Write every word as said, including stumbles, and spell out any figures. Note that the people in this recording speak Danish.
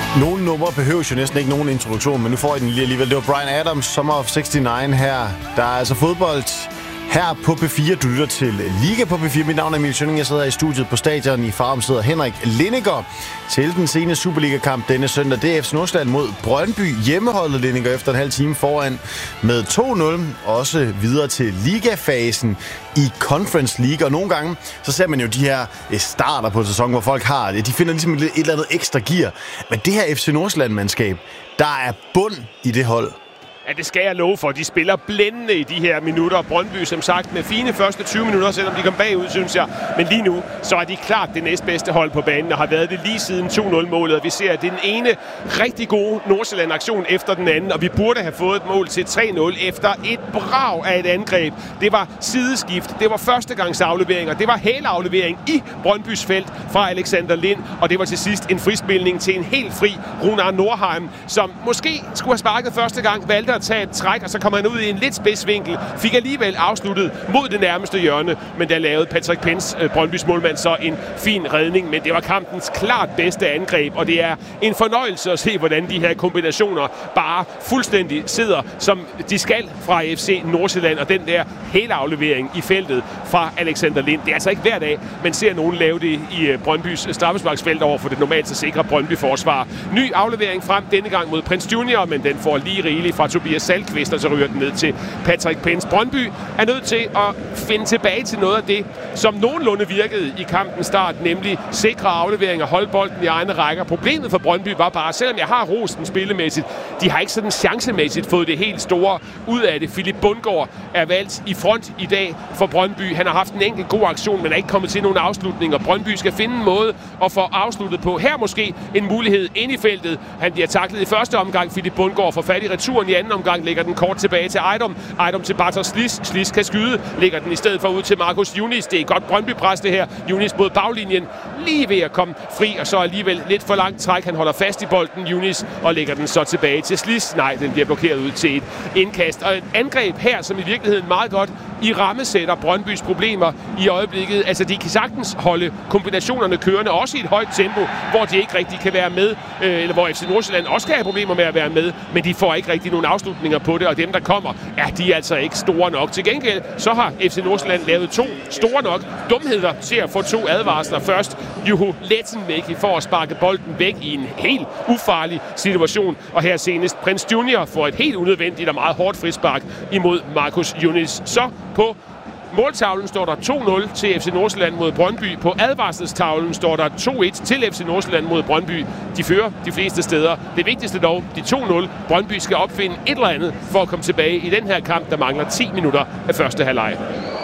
Nogle numre behøver jo næsten ikke nogen introduktion, men nu får I den lige alligevel. Det var Bryan Adams, Summer of seksogtres her. Der er altså fodbold her på P fire. Du lytter til Liga på P fire. Mit navn er Emil Schønning. Jeg sidder i studiet på stadion. I Farum sidder Henrik Lindinger til den sene Superliga-kamp denne søndag. Det er F C Nordsjælland mod Brøndby. Hjemmeholdet Lindinger efter en halv time foran med to nul. Også videre til ligafasen i Conference League. Og nogle gange, så ser man jo de her starter på sæsonen, hvor folk har det. De finder ligesom et eller andet ekstra gear. Men det her F C Nordsjælland-mandskab, der er bund i det hold. Ja, det skal jeg love for. De spiller blændende i de her minutter. Brøndby, som sagt, med fine første tyve minutter, selvom de kom bagud, synes jeg. Men lige nu, så er de klart det næstbedste hold på banen, og har været det lige siden to nul-målet. Vi ser, at det er den ene rigtig gode Nordsjælland-aktion efter den anden, og vi burde have fået et mål til tre nul efter et brag af et angreb. Det var sideskift, det var førstegangsafleveringer, det var hælaflevering i Brøndbys felt fra Alexander Lind, og det var til sidst en frispilning til en helt fri Runar Nordheim, som måske skulle have sparket første gang, valgte at tage et træk, og så kom han ud i en lidt spidsvinkel. Fik alligevel afsluttet mod det nærmeste hjørne, men der lavede Patrick Pence, Brøndbys målmand, så en fin redning. Men det var kampens klart bedste angreb, og det er en fornøjelse at se, hvordan de her kombinationer bare fuldstændig sidder, som de skal fra F C Nordsjælland, og den der hele aflevering i feltet fra Alexander Lind. Det er altså ikke hver dag, man ser nogen lave det i Brøndbys straffesparksfelt over for det normalt så sikre Brøndby-forsvar. Ny aflevering frem denne gang mod Prince Junior, men den får lige rigeligt fra Tobias Salkvist, og så ryger den ned til Patrick Pence. Brøndby er nødt til at finde tilbage til noget af det, som nogenlunde virkede i kampens start, nemlig sikre afleveringer, holde bolden i egne rækker. Problemet for Brøndby var bare, selvom jeg har rosten spillemæssigt, de har ikke sådan chancemæssigt fået det helt store ud af det. Philip Bundgaard er valgt i front i dag for Brøndby. Han har haft en enkelt god aktion, men er ikke kommet til nogen afslutninger. Brøndby skal finde en måde at få afsluttet på. Her måske en mulighed ind i feltet. Han bliver taklet i første omgang. Philip Bundgaard får fat i returen i anden omgang, lægger den kort tilbage til Ejdom. Ejdom til Bartosz Sliss. Sliss kan skyde, lægger den i stedet for ud til Marcus Yunis. Det er godt Brøndby-pres det her. Yunis mod baglinjen, lige ved at komme fri, og så alligevel lidt for langt træk. Han holder fast i bolden, Yunis, og lægger den så tilbage til Sliss. Nej, den bliver blokeret ud til et indkast. Og et angreb her, som i virkeligheden meget godt i rammesætter Brøndbys problemer i øjeblikket. Altså, de kan sagtens holde kombinationerne kørende, også i et højt tempo, hvor de ikke rigtig kan være med, øh, eller hvor F C Nordsjælland også kan have problemer med at være med, men de får ikke rigtig nogen afslutninger på det, og dem, der kommer, ja, de er altså ikke store nok. Til gengæld, så har F C Nordsjælland lavet to store nok dumheder til at få to advarsler. Først Juho Lettenmäki for at sparke bolden væk i en helt ufarlig situation, og her senest Prince Junior får et helt unødvendigt og meget hårdt frispark imod Marcus Yunis. Så på måltavlen står der to nul til F C Nordsjælland mod Brøndby. På advarselstavlen står der to et til F C Nordsjælland mod Brøndby. De fører de fleste steder. Det vigtigste dog, de to nul. Brøndby skal opfinde et eller andet for at komme tilbage i den her kamp, der mangler ti minutter af første halvleg.